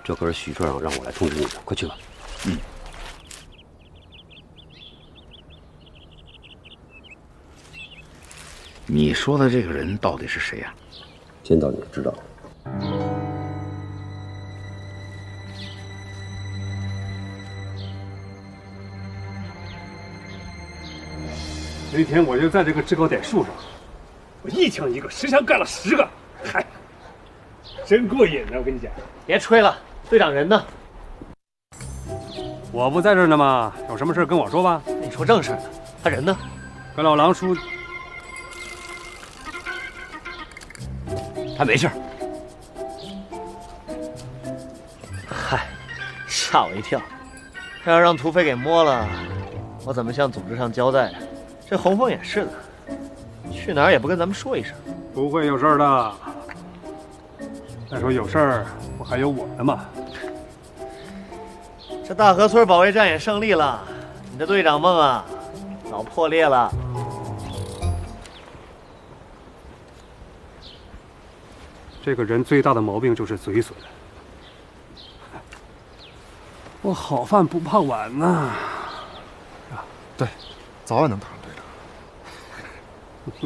这可是许处长让我来通知你的，快去吧。 嗯。你说的这个人到底是谁呀？ 见到你就知道。 那天我就在这个制高点树上，我一枪一个，10枪干了10个，嗨，真过瘾呢！我跟你讲， 别吹了，队长人呢？ 我不在这儿呢吗？有什么事跟我说吧。 你说正事呢，他人呢？ 跟老狼叔， 他没事。嗨，吓我一跳！他要让土匪给摸了，我怎么向组织上交代啊？这洪峰也是的，去哪儿也不跟咱们说一声。 不会有事的。再说有事儿，不还有我呢吗？ 这大河村保卫战也胜利了，你的队长梦啊，早破裂了。 这个人最大的毛病就是嘴损。我好饭不怕晚呐。 对，早晚能当上队长。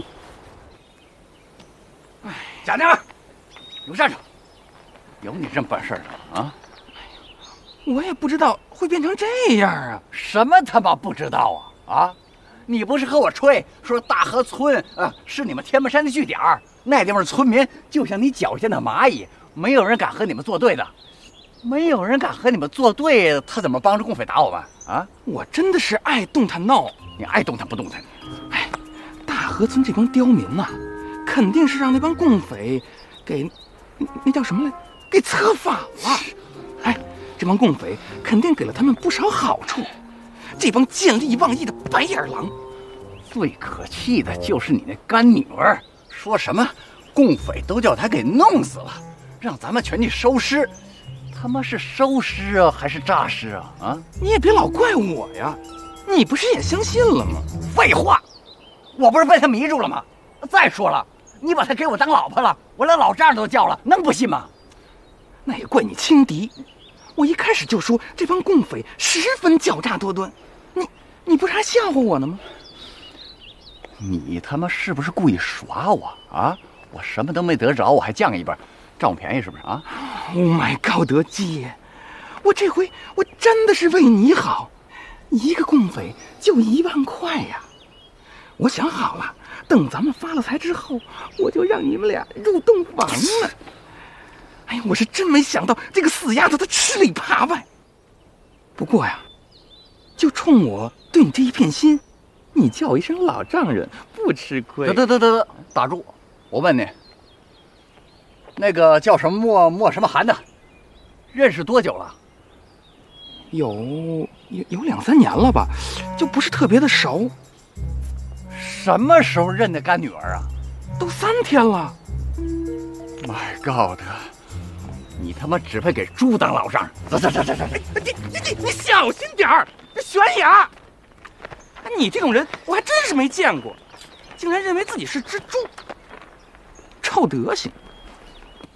贾娘儿，你给我站住！有你这本事的啊！ 我也不知道会变成这样啊！ 什么他妈不知道啊？啊！你不是和我吹说大河村是你们天门山的据点儿，那地方村民就像你脚下的蚂蚁，没有人敢和你们作对的，没有人敢和你们作对，他怎么帮着共匪打我们啊？ 我真的是爱动弹闹， 你爱动弹不动弹？ 哎，大河村这帮刁民呐，肯定是让那帮共匪给那叫什么来，给策反了。哎，这帮共匪肯定给了他们不少好处。这帮见利忘义的白眼狼， 最可气的就是你那干女儿，说什么共匪都叫他给弄死了，让咱们全去收尸。他妈是收尸啊，还是诈尸啊？啊！ 你也别老怪我呀，你不是也相信了吗？ 废话，我不是被他迷住了吗？再说了，你把他给我当老婆了，我连老丈人都叫了，能不信吗？ 那也怪你轻敌。我一开始就说这帮共匪十分狡诈多端，你不是还笑话我呢吗？ 你他妈是不是故意耍我啊？我什么都没得着，我还降一半，占我便宜是不是啊 ？Oh my god， 德基，我这回我真的是为你好，一个共匪就1万块呀！我想好了，等咱们发了财之后，我就让你们俩入洞房了。哎呀，我是真没想到这个死丫头她吃里扒外。不过呀，就冲我对你这一片心，你叫我一声老丈人不吃亏。 得，打住！我问你，那个叫什么莫什么寒的，认识多久了？ 有2、3年了吧，就不是特别的熟。 什么时候认的干女儿啊？ 都3天了。 My God！ 你他妈只配给猪当老丈人！走！ 你小心点儿，这悬崖！你这种人我还真是没见过，竟然认为自己是只猪，臭德行！